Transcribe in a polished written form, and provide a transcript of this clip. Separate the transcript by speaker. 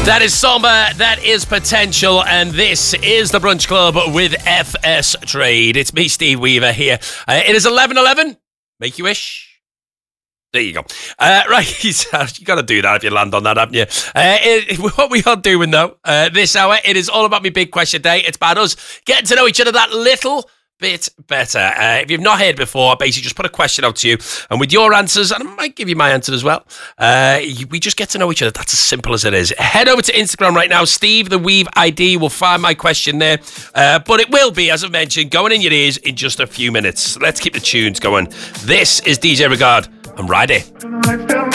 Speaker 1: That is Somber, that is Potential, and this is the Brunch Club with FS Trade. It's me, Steve Weaver, here. It is 11:11. Make you wish. There you go. Right, you got to do that if you land on that, haven't you? What we are doing, though, this hour, it is all about my big question day. It's about us getting to know each other that little bit better. If you've not heard before, basically just put a question out to you, and with your answers, and I might give you my answer as well, we just get to know each other. That's as simple as it is. Head over to Instagram right now, Steve the Weave ID. Will find my question there, but it will be, as I mentioned, going in your ears in just a few minutes. Let's keep the tunes going. This is DJ Regard and Ride It.